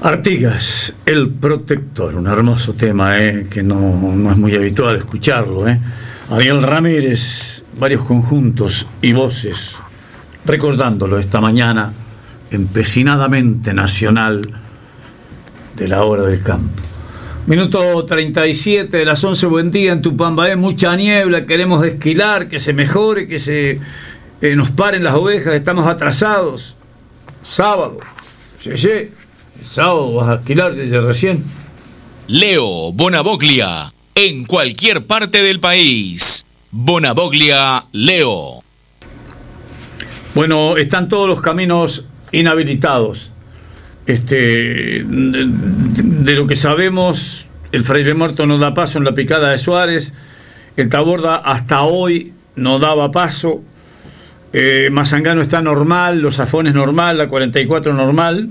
Artigas, El Protector, un hermoso tema, que no es muy habitual escucharlo. Ariel Ramírez, varios conjuntos y voces, recordándolo esta mañana, empecinadamente nacional de la hora del campo. Minuto 37 de las 11, buen día en Tupambaé, mucha niebla, queremos esquilar, que se mejore, que se nos paren las ovejas, estamos atrasados. Sábado, el sábado vas a alquilar desde recién. Leo Bonavoglia, en cualquier parte del país. Bonavoglia Leo. Bueno, están todos los caminos inhabilitados. De lo que sabemos, el Freire Muerto no da paso en la picada de Suárez, el Taborda hasta hoy no daba paso, Mazangano está normal, Los Afones normal, la 44 normal.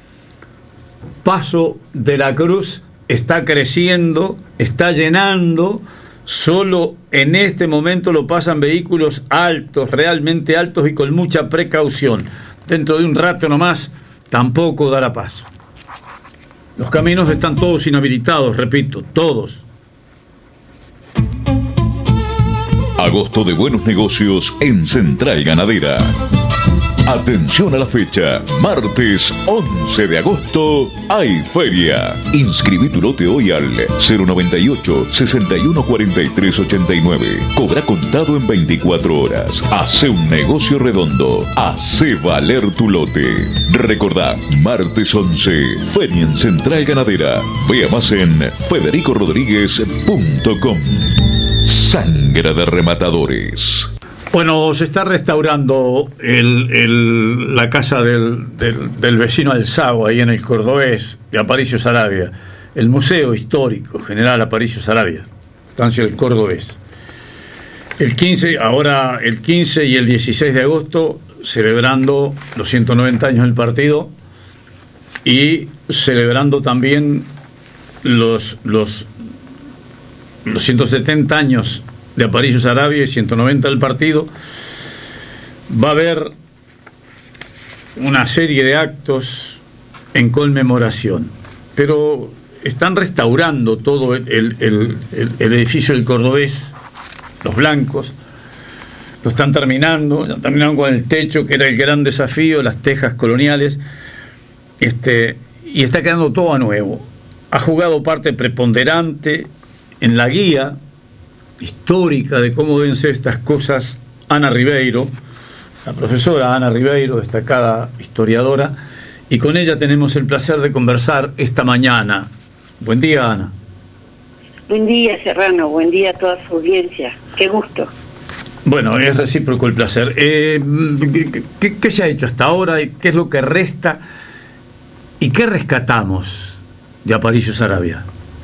Paso de la Cruz está creciendo, está llenando, solo en este momento lo pasan vehículos altos, realmente altos y con mucha precaución. Dentro de un rato nomás tampoco dará paso. Los caminos están todos inhabilitados, repito, todos. Agosto de buenos negocios en Central Ganadera. Atención a la fecha, martes 11 de agosto hay feria. Inscribí tu lote hoy al 098 61 43 89. Cobra contado en 24 horas. Hace un negocio redondo. Hace valer tu lote. Recordá, martes 11, feria en Central Ganadera. Vea más en federicorodríguez.com. Sangre de rematadores. Bueno, se está restaurando la casa del vecino Alzago, ahí en el Cordobés, de Aparicio Saravia, el Museo Histórico General Aparicio Saravia, estancia del Cordobés. El 15 y el 16 de agosto, celebrando los 190 años del partido y celebrando también los 170 años de Aparicio Saravia y 190 del partido. Va a haber una serie de actos en conmemoración, pero están restaurando todo el edificio del Cordobés, los blancos, lo están terminando, ya terminaron con el techo, que era el gran desafío, las tejas coloniales, y está quedando todo a nuevo. Ha jugado parte preponderante en la guía histórica de cómo deben ser estas cosas Ana Ribeiro, la profesora Ana Ribeiro, destacada historiadora, y con ella tenemos el placer de conversar esta mañana. Buen día, Ana. Buen día, Serrano, buen día a toda su audiencia, qué gusto. Bueno, es recíproco el placer. ¿Qué se ha hecho hasta ahora? ¿Qué es lo que resta? ¿Y qué rescatamos de Aparicio Saravia?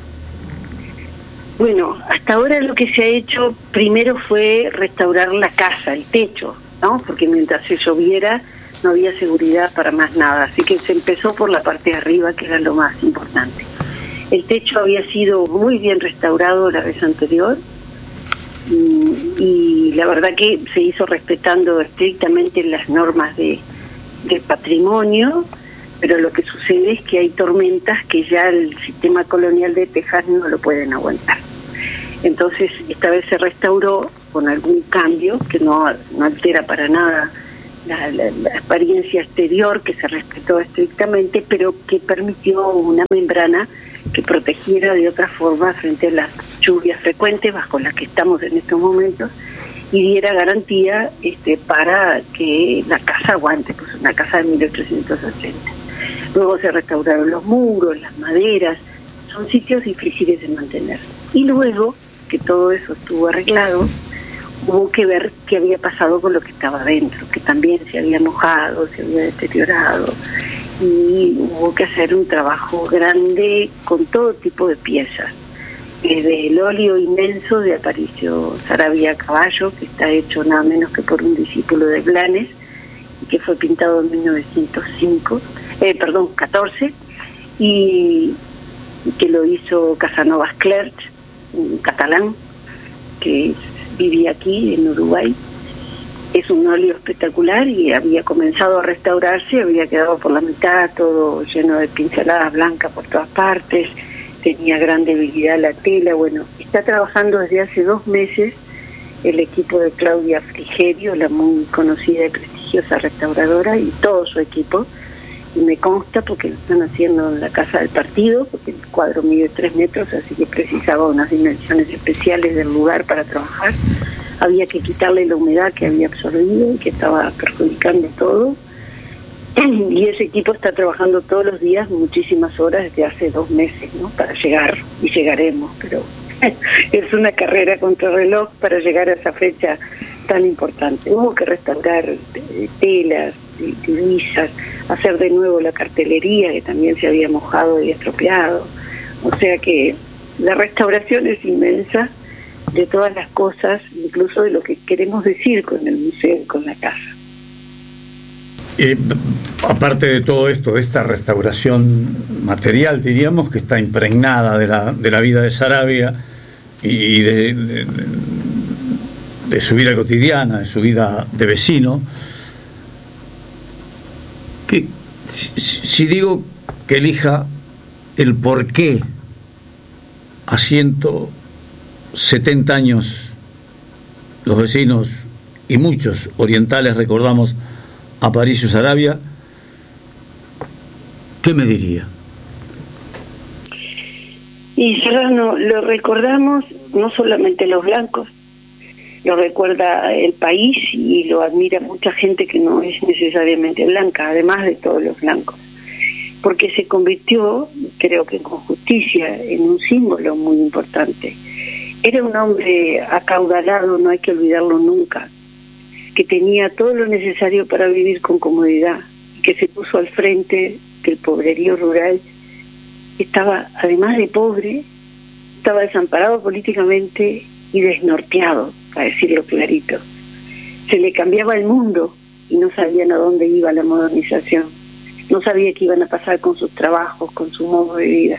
Bueno, hasta ahora lo que se ha hecho primero fue restaurar la casa, el techo, ¿no? Porque mientras se lloviera no había seguridad para más nada, así que se empezó por la parte de arriba, que era lo más importante. El techo había sido muy bien restaurado la vez anterior y la verdad que se hizo respetando estrictamente las normas del patrimonio, pero lo que sucede es que hay tormentas que ya el sistema colonial de Texas no lo pueden aguantar. Entonces, esta vez se restauró con algún cambio que no altera para nada la apariencia exterior, que se respetó estrictamente, pero que permitió una membrana que protegiera de otra forma frente a las lluvias frecuentes bajo las que estamos en estos momentos y diera garantía para que la casa aguante, pues una casa de 1880. Luego se restauraron los muros, las maderas, son sitios difíciles de mantener. Y luego que todo eso estuvo arreglado, hubo que ver qué había pasado con lo que estaba adentro, que también se había mojado, se había deteriorado, y hubo que hacer un trabajo grande con todo tipo de piezas. Desde el óleo inmenso de Aparicio Saravia Caballo, que está hecho nada menos que por un discípulo de Blanes, y que fue pintado en 14, y que lo hizo Casanovas Clerch, un catalán que vivía aquí en Uruguay, Es un óleo espectacular y había comenzado a restaurarse, había quedado por la mitad, todo lleno de pinceladas blancas por todas partes, tenía gran debilidad la tela. Bueno, está trabajando desde hace 2 meses el equipo de Claudia Frigerio, la muy conocida y prestigiosa restauradora, y todo su equipo, y me consta porque lo están haciendo en la casa del partido, porque el cuadro mide 3 metros, así que precisaba unas dimensiones especiales del lugar para trabajar. Había que quitarle la humedad que había absorbido y que estaba perjudicando todo. Y ese equipo está trabajando todos los días, muchísimas horas, desde hace 2 meses, ¿no? Para llegar, y llegaremos, pero es una carrera contra reloj para llegar a esa fecha tan importante. Hubo que restaurar telas, divisas, hacer de nuevo la cartelería, que también se había mojado y estropeado. O sea que la restauración es inmensa, de todas las cosas, incluso de lo que queremos decir con el museo y con la casa. Aparte de todo esto, esta restauración material, diríamos, que está impregnada de la vida de Saravia y de su vida cotidiana, de su vida de vecino, que si digo que elija el porqué a 170 años los vecinos y muchos orientales recordamos a Aparicio Saravia, ¿qué me diría? Y Serrano, lo recordamos no solamente los blancos, lo recuerda el país y lo admira mucha gente que no es necesariamente blanca, además de todos los blancos, porque se convirtió, creo que con justicia, en un símbolo muy importante. Era un hombre acaudalado, no hay que olvidarlo nunca, que tenía todo lo necesario para vivir con comodidad, que se puso al frente del pobrerío rural. Estaba, además de pobre, estaba desamparado políticamente y desnorteado, para decirlo clarito. Se le cambiaba el mundo y no sabían a dónde iba la modernización. No sabía qué iban a pasar con sus trabajos, con su modo de vida.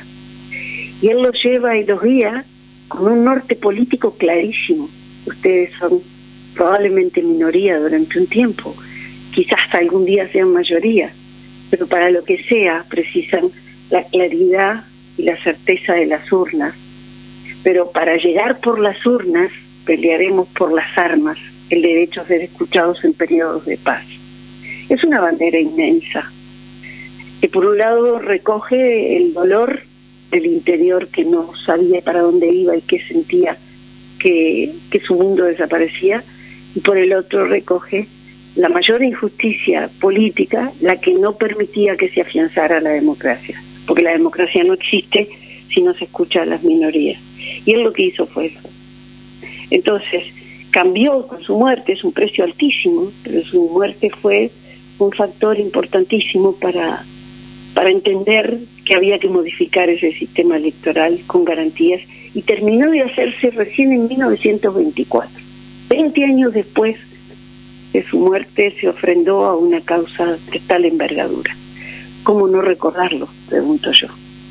Y él los lleva y los guía con un norte político clarísimo. Ustedes son probablemente minoría durante un tiempo, quizás hasta algún día sean mayoría, pero para lo que sea precisan la claridad y la certeza de las urnas. Pero para llegar por las urnas pelearemos por las armas, el derecho a ser escuchados en periodos de paz. Es una bandera inmensa, que por un lado recoge el dolor del interior, que no sabía para dónde iba y que sentía que su mundo desaparecía, y por el otro recoge la mayor injusticia política, la que no permitía que se afianzara la democracia, porque la democracia no existe si no se escucha a las minorías. Y él lo que hizo fue eso. Entonces, cambió con su muerte, es un precio altísimo, pero su muerte fue un factor importantísimo para entender que había que modificar ese sistema electoral con garantías, y terminó de hacerse recién en 1924. 20 años después de su muerte se ofrendó a una causa de tal envergadura. ¿Cómo no recordarlo?, pregunto yo.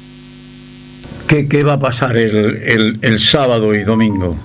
¿Qué va a pasar el sábado y domingo?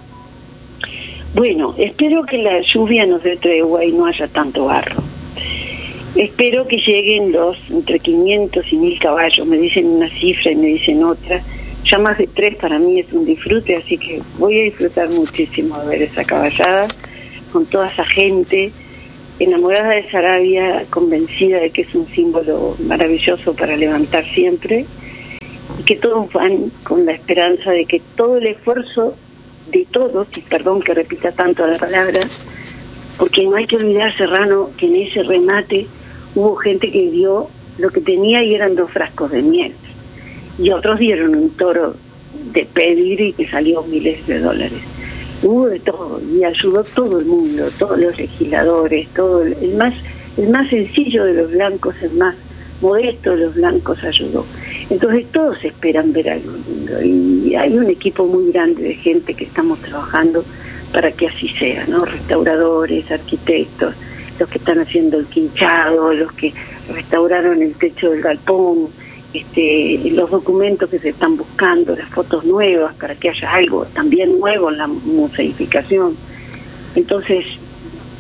Bueno, espero que la lluvia nos dé tregua y no haya tanto barro. Espero que lleguen los entre 500 y 1000 caballos. Me dicen una cifra y me dicen otra. Ya más de 3 para mí es un disfrute, así que voy a disfrutar muchísimo de ver esa caballada con toda esa gente enamorada de Saravia, convencida de que es un símbolo maravilloso para levantar siempre, y que todos van con la esperanza de que todo el esfuerzo de todos, y perdón que repita tanto la palabra, porque no hay que olvidar, Serrano, que en ese remate hubo gente que dio lo que tenía y eran 2 frascos de miel, y otros dieron un toro de pedigrí que salió miles de dólares. Hubo de todo y ayudó todo el mundo, todos los legisladores, todo el más sencillo de los blancos, el más modesto de los blancos ayudó. Entonces todos esperan ver algo lindo, y hay un equipo muy grande de gente que estamos trabajando para que así sea, ¿no? Restauradores, arquitectos, los que están haciendo el quinchado, los que restauraron el techo del galpón, los documentos que se están buscando, las fotos nuevas para que haya algo también nuevo en la museificación. Entonces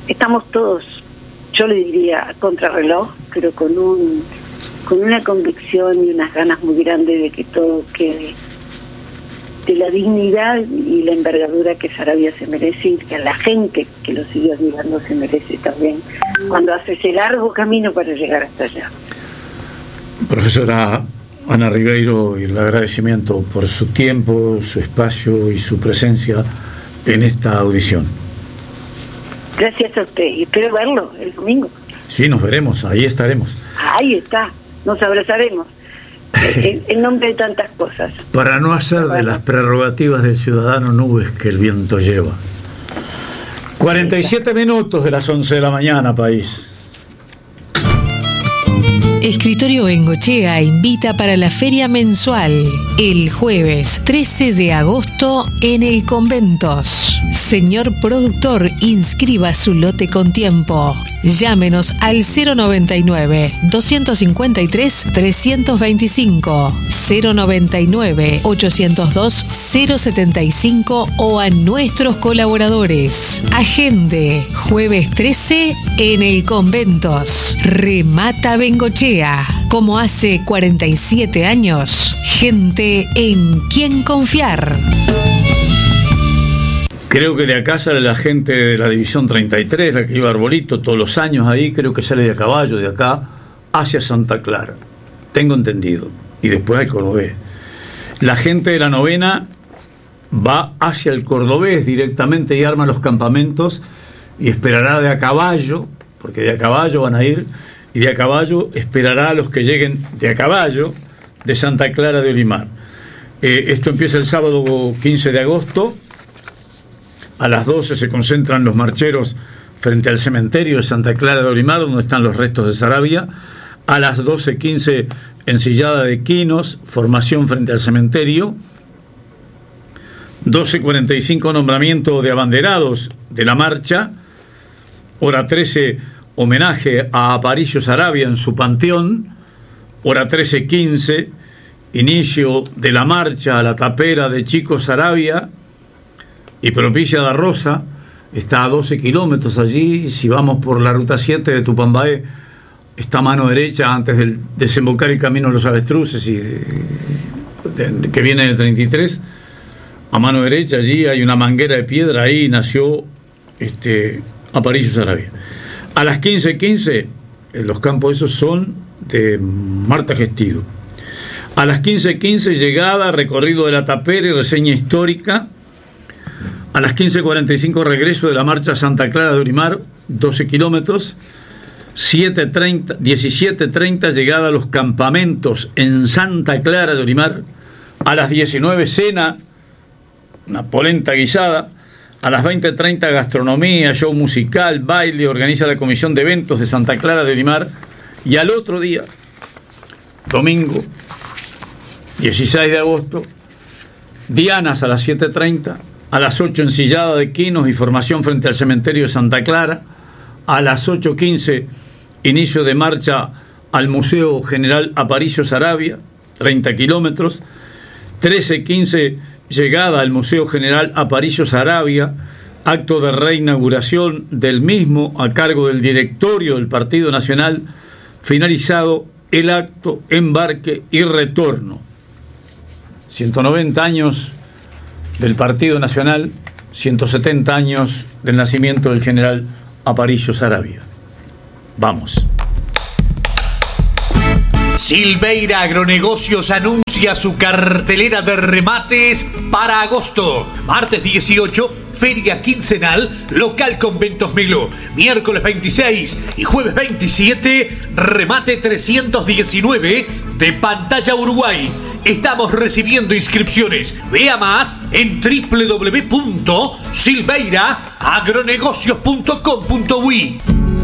estamos todos, yo le diría, a contrarreloj, pero con una convicción y unas ganas muy grandes de que todo quede de la dignidad y la envergadura que Saravia se merece y que la gente que lo sigue admirando se merece también cuando hace ese largo camino para llegar hasta allá. Profesora Ana Ribeiro, y el agradecimiento por su tiempo, su espacio y su presencia en esta audición. Gracias a usted y espero verlo el domingo. Sí, nos veremos, ahí estaremos. Ahí está, nos abrazaremos. En nombre de tantas cosas. Para no hacer de las prerrogativas del ciudadano nubes que el viento lleva. 47 minutos de las 11 de la mañana, país. Escritorio Bengochea invita para la feria mensual el jueves 13 de agosto en el Conventos. Señor productor, inscriba su lote con tiempo. Llámenos al 099-253-325, 099-802-075 o a nuestros colaboradores. Agende, jueves 13 en el Conventos. Remata Bengochea, como hace 47 años. Gente en quien confiar. Creo que de acá sale la gente de la División 33, la que iba a Arbolito todos los años ahí, creo que sale de a caballo de acá hacia Santa Clara. Tengo entendido. Y después al Cordobés. La gente de la novena va hacia el Cordobés directamente y arma los campamentos y esperará de a caballo, porque de a caballo van a ir, y de a caballo esperará a los que lleguen de a caballo de Santa Clara de Olimar. Esto empieza el sábado 15 de agosto. A las 12 se concentran los marcheros frente al cementerio de Santa Clara de Olimar, donde están los restos de Saravia. A las 12:15, ensillada de quinos, formación frente al cementerio. 12:45, nombramiento de abanderados de la marcha. Hora 13, homenaje a Aparicio Saravia en su panteón. Hora 13:15, inicio de la marcha a la tapera de Chico Saravia y Propicia da Rosa. Está a 12 kilómetros allí. Si vamos por la ruta 7 de Tupambaé, está a mano derecha antes de desembocar el camino de los Avestruces que viene del 33. A mano derecha allí hay una manguera de piedra, ahí nació Aparicio Saravia. A las 15:15, los campos esos son de Marta Gestido. A las 15:15, llegada, recorrido de la tapera y reseña histórica. A las 15:45, regreso de la marcha Santa Clara de Olimar, 12 kilómetros. 17:30, llegada a los campamentos en Santa Clara de Olimar. A las 19, cena, una polenta guisada. A las 20:30, gastronomía, show musical, baile, organiza la Comisión de Eventos de Santa Clara de Olimar. Y al otro día, domingo, 16 de agosto, dianas a las 7:30. A las 8, ensillada de quinos y formación frente al cementerio de Santa Clara. A las 8:15, inicio de marcha al Museo General Aparicio Saravia, 30 kilómetros. 13:15, llegada al Museo General Aparicio Saravia, acto de reinauguración del mismo a cargo del directorio del Partido Nacional. Finalizado el acto, embarque y retorno. 190 años del Partido Nacional, 170 años del nacimiento del general Aparicio Saravia. Vamos. Silveira Agronegocios anuncia su cartelera de remates para agosto. Martes 18, feria quincenal, local Conventos Melo. Miércoles 26 y jueves 27, remate 319 de Pantalla Uruguay. Estamos recibiendo inscripciones. Vea más en www.silveiraagronegocios.com.uy.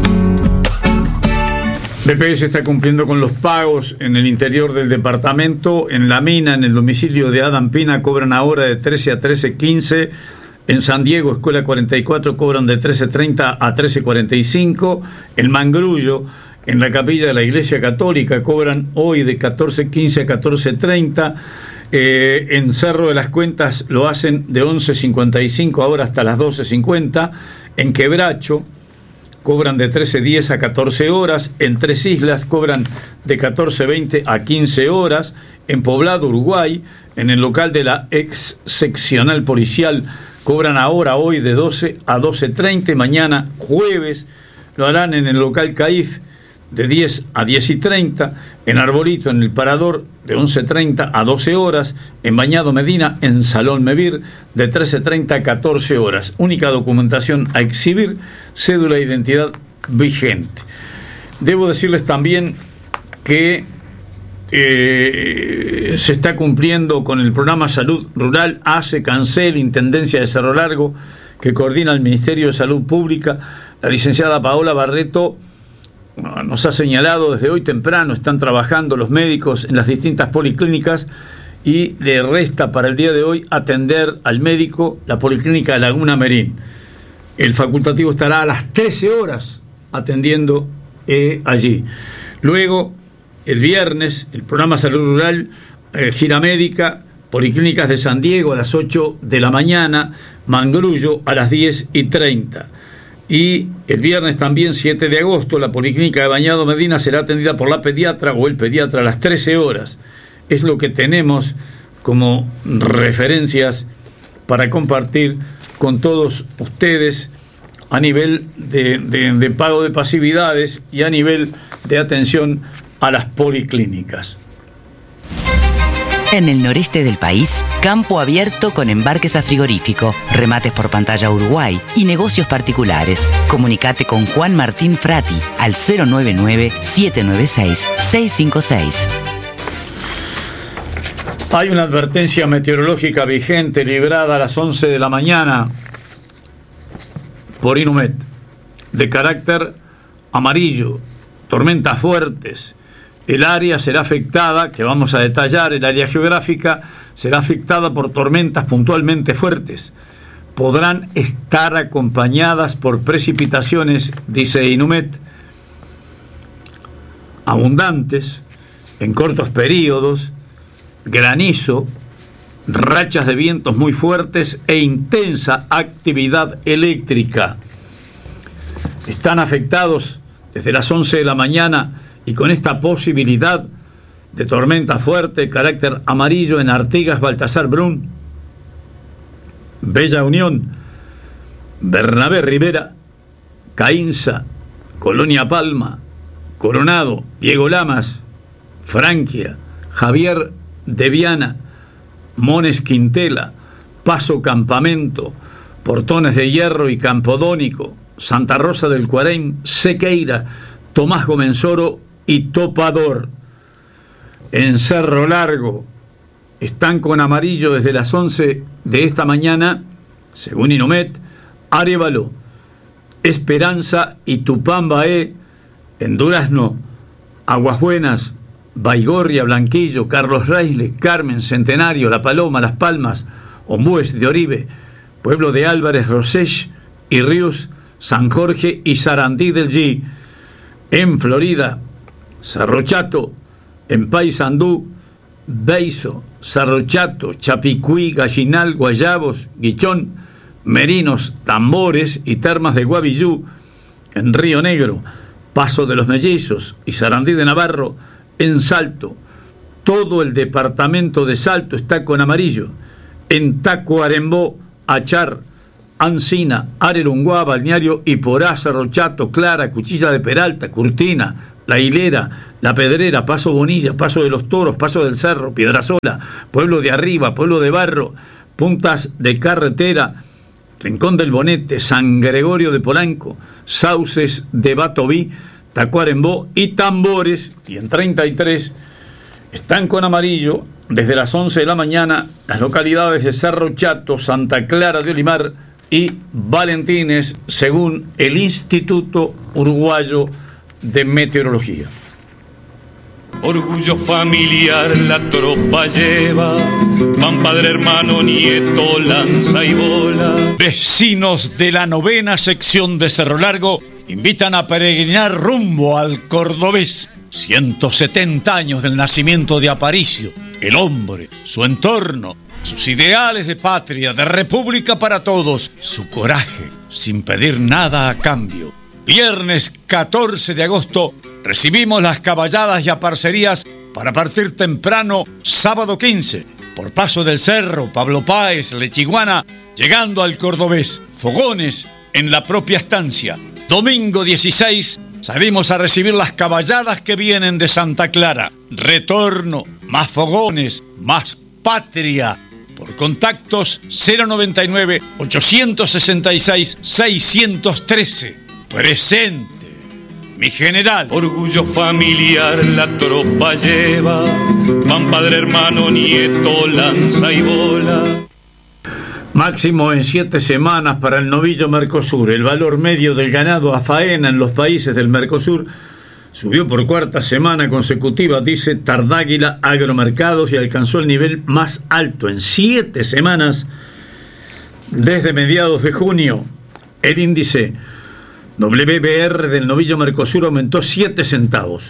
BPS está cumpliendo con los pagos en el interior del departamento. En La Mina, en el domicilio de Adam Pina, cobran ahora de 13 a 13:15. En San Diego, Escuela 44, cobran de 13:30 a 13:45. En Mangrullo, en la capilla de la Iglesia Católica, cobran hoy de 14:15 a 14:30. En Cerro de las Cuentas lo hacen de 11:55 ahora hasta las 12:50. En Quebracho, cobran de 13:10 a 14 horas. En Tres Islas cobran de 14:20 a 15 horas. En Poblado, Uruguay, en el local de la ex seccional policial, cobran ahora, hoy, de 12 a 12:30. Mañana, jueves, lo harán en el local CAIF de 10 a 10:30. En Arbolito, en el Parador, de 11:30 a 12 horas. En Bañado Medina, en Salón Mevir, de 13:30 a 14 horas. Única documentación a exhibir, cédula de identidad vigente. Debo decirles también que se está cumpliendo con el programa Salud Rural ACE Cancel, Intendencia de Cerro Largo, que coordina el Ministerio de Salud Pública. La licenciada Paola Barreto nos ha señalado desde hoy temprano, están trabajando los médicos en las distintas policlínicas y le resta para el día de hoy atender al médico la policlínica de Laguna Merín. El facultativo estará a las 13 horas atendiendo allí. Luego, el viernes, el programa Salud Rural, gira médica, policlínicas de San Diego a las 8 de la mañana, Mangrullo a las 10:30. Y el viernes también, 7 de agosto, la policlínica de Bañado Medina será atendida por la pediatra o el pediatra a las 13 horas. Es lo que tenemos como referencias para compartir con todos ustedes a nivel de pago de pasividades y a nivel de atención a las policlínicas. En el noreste del país, campo abierto con embarques a frigorífico, remates por pantalla Uruguay y negocios particulares. Comunicate con Juan Martín Frati al 099-796-656. Hay una advertencia meteorológica vigente librada a las 11 de la mañana por Inumet, de carácter amarillo, tormentas fuertes. El área será afectada, que vamos a detallar, el área geográfica será afectada por tormentas puntualmente fuertes. Podrán estar acompañadas por precipitaciones, dice Inumet, abundantes, en cortos periodos, granizo, rachas de vientos muy fuertes e intensa actividad eléctrica. Están afectados desde las 11 de la mañana y con esta posibilidad de tormenta fuerte, carácter amarillo en Artigas, Baltasar Brun, Bella Unión, Bernabé Rivera, Caínza, Colonia Palma, Coronado, Diego Lamas, Franquia, Javier de Viana, Mones Quintela, Paso Campamento, Portones de Hierro y Campodónico, Santa Rosa del Cuarén, Sequeira, Tomás Gomenzoro y Topador. En Cerro Largo están con amarillo desde las 11 de esta mañana, según Inumet, Arévalo, Esperanza y Tupambaé. En Durazno, Aguas Buenas, Baigorria, Blanquillo, Carlos Reisle, Carmen, Centenario, La Paloma, Las Palmas, Ombúes de Oribe, Pueblo de Álvarez, Rosell y Ríos, San Jorge y Sarandí del G. En Florida, Cerro Chato, en Paysandú, Beizo, Cerro Chato, Chapicuí, Gallinal, Guayabos, Guichón, Merinos, Tambores y Termas de Guavillú. En Río Negro, Paso de los Mellizos y Sarandí de Navarro. En Salto, todo el departamento de Salto está con amarillo. En Tacuarembó, Achar, Ancina, Arerunguá, Balneario Iporá, Cerro Chato, Clara, Cuchilla de Peralta, Curtina, La Hilera, La Pedrera, Paso Bonilla, Paso de los Toros, Paso del Cerro, Piedrasola, Pueblo de Arriba, Pueblo de Barro, Puntas de Carretera, Rincón del Bonete, San Gregorio de Polanco, Sauces de Batoví, Tacuarembó y Tambores. Y en 33 están con amarillo desde las 11 de la mañana las localidades de Cerro Chato, Santa Clara de Olimar y Valentines, según el Instituto Uruguayo de Meteorología. Orgullo familiar la tropa lleva, van padre, hermano, nieto, lanza y bola. Vecinos de la 9ª sección de Cerro Largo invitan a peregrinar rumbo al Cordobés. 170 años del nacimiento de Aparicio, el hombre, su entorno, sus ideales de patria, de república para todos, su coraje, sin pedir nada a cambio. Viernes 14 de agosto recibimos las caballadas y aparcerías para partir temprano sábado 15 por Paso del Cerro, Pablo Páez, Lechiguana, llegando al Cordobés. Fogones en la propia estancia. Domingo 16 salimos a recibir las caballadas que vienen de Santa Clara. Retorno, más fogones, más patria. Por contactos 099-866-613. Presente, mi general. Orgullo familiar la tropa lleva, van padre, hermano, nieto, lanza y bola. Máximo en 7 semanas para el novillo Mercosur. El valor medio del ganado a faena en los países del Mercosur subió por 4ª semana consecutiva, dice Tardáguila Agromercados, y alcanzó el nivel más alto en 7 semanas desde mediados de junio. El índice WBR del novillo Mercosur aumentó 7 centavos,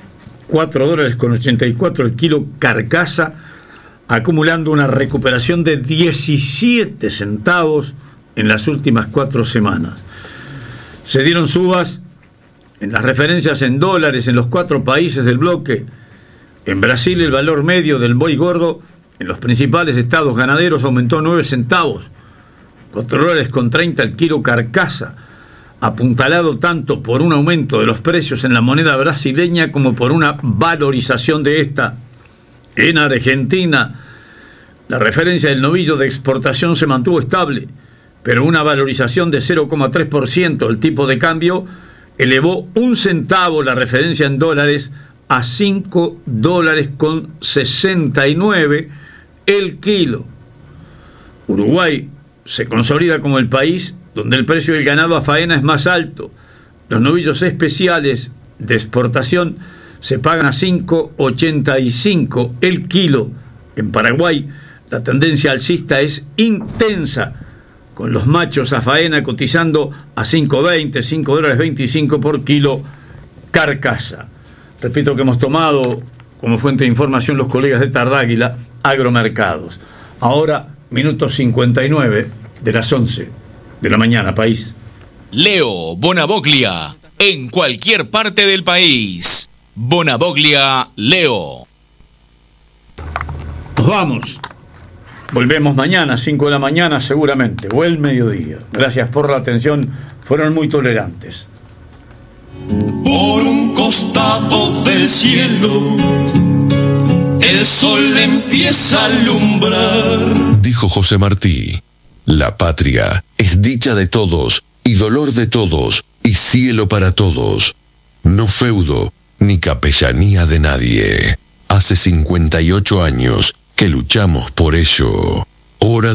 $4.84 el kilo carcasa, acumulando una recuperación de 17 centavos en las últimas 4 semanas. Se dieron subas en las referencias en dólares en los 4 países del bloque. En Brasil el valor medio del buey gordo en los principales estados ganaderos aumentó 9 centavos, $4.30 el kilo carcasa, apuntalado tanto por un aumento de los precios en la moneda brasileña como por una valorización de esta. En Argentina, la referencia del novillo de exportación se mantuvo estable, pero una valorización de 0,3%. El tipo de cambio elevó 1 centavo la referencia en dólares a $5.69 el kilo. Uruguay se consolida como el país donde el precio del ganado a faena es más alto. Los novillos especiales de exportación se pagan a $5.85 el kilo. En Paraguay la tendencia alcista es intensa, con los machos a faena cotizando a $5.20, $5.25 por kilo carcasa. Repito que hemos tomado como fuente de información los colegas de Tardáguila Agromercados. Ahora, minuto 59 de las 11 de la mañana, país. Leo Bonavoglia, en cualquier parte del país. Bonavoglia Leo. Nos vamos. Volvemos mañana, 5 de la mañana seguramente, o el mediodía. Gracias por la atención, fueron muy tolerantes. Por un costado del cielo, el sol empieza a alumbrar. Dijo José Martí, la patria es dicha de todos y dolor de todos y cielo para todos. No feudo ni capellanía de nadie. Hace 58 años que luchamos por ello. Hora